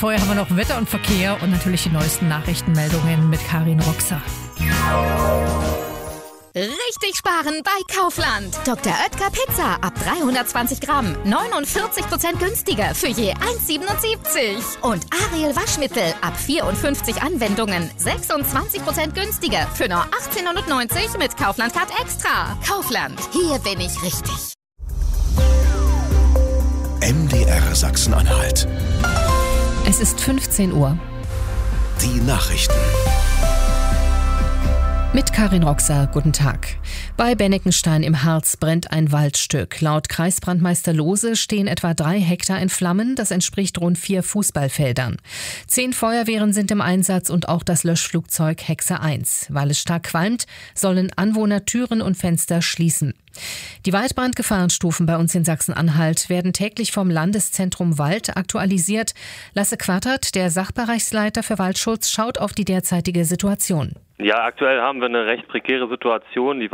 Vorher haben wir noch Wetter und Verkehr und natürlich die neuesten Nachrichtenmeldungen mit Karin Roxer. Richtig sparen bei Kaufland. Dr. Oetker Pizza ab 320 Gramm. 49% günstiger für je 1,77. Und Ariel Waschmittel ab 54 Anwendungen. 26% günstiger für nur 18,90 mit Kaufland Card Extra. Kaufland, hier bin ich richtig. MDR Sachsen-Anhalt. Es ist 15 Uhr. Die Nachrichten. Mit Karin Roxer, guten Tag. Bei Benneckenstein im Harz brennt ein Waldstück. Laut Kreisbrandmeister Lohse stehen etwa 3 Hektar in Flammen. Das entspricht rund 4 Fußballfeldern. 10 Feuerwehren sind im Einsatz und auch das Löschflugzeug Hexe 1. Weil es stark qualmt, sollen Anwohner Türen und Fenster schließen. Die Waldbrandgefahrenstufen bei uns in Sachsen-Anhalt werden täglich vom Landeszentrum Wald aktualisiert. Lasse Quattert, der Sachbereichsleiter für Waldschutz, schaut auf die derzeitige Situation. Ja, aktuell haben wir eine recht prekäre Situation. Die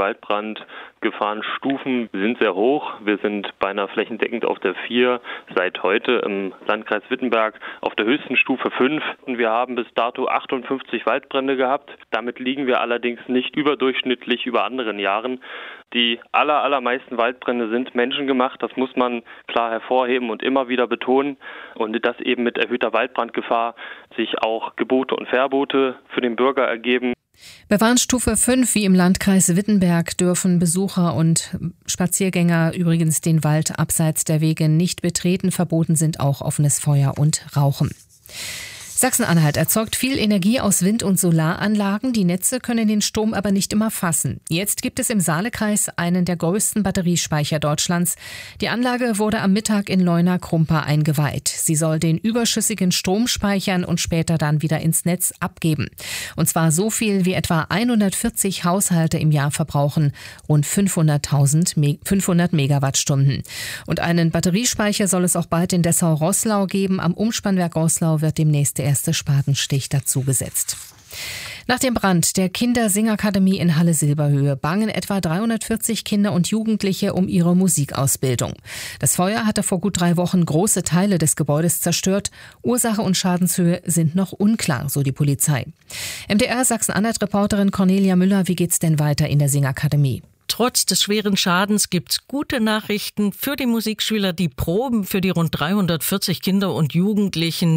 Waldbrandgefahrenstufen sind sehr hoch. Wir sind beinahe flächendeckend auf der 4, seit heute im Landkreis Wittenberg auf der höchsten Stufe 5. Und wir haben bis dato 58 Waldbrände gehabt. Damit liegen wir allerdings nicht überdurchschnittlich über anderen Jahren. Die allermeisten Waldbrände sind menschengemacht. Das muss man klar hervorheben und immer wieder betonen. Und dass eben mit erhöhter Waldbrandgefahr sich auch Gebote und Verbote für den Bürger ergeben. Bei Warnstufe 5 wie im Landkreis Wittenberg dürfen Besucher und Spaziergänger übrigens den Wald abseits der Wege nicht betreten. Verboten sind auch offenes Feuer und Rauchen. Sachsen-Anhalt erzeugt viel Energie aus Wind- und Solaranlagen. Die Netze können den Strom aber nicht immer fassen. Jetzt gibt es im Saalekreis einen der größten Batteriespeicher Deutschlands. Die Anlage wurde am Mittag in Leuna-Krumpa eingeweiht. Sie soll den überschüssigen Strom speichern und später dann wieder ins Netz abgeben. Und zwar so viel wie etwa 140 Haushalte im Jahr verbrauchen, rund 500 Megawattstunden. Und einen Batteriespeicher soll es auch bald in Dessau-Roßlau geben. Am Umspannwerk Roßlau wird demnächst der erste Spatenstich dazu gesetzt. Nach dem Brand der Kindersingakademie in Halle-Silberhöhe bangen etwa 340 Kinder und Jugendliche um ihre Musikausbildung. Das Feuer hatte vor gut 3 Wochen große Teile des Gebäudes zerstört. Ursache und Schadenshöhe sind noch unklar, so die Polizei. MDR Sachsen-Anhalt-Reporterin Cornelia Müller, wie geht's denn weiter in der Singakademie? Trotz des schweren Schadens gibt's gute Nachrichten für die Musikschüler. Die Proben für die rund 340 Kinder und Jugendlichen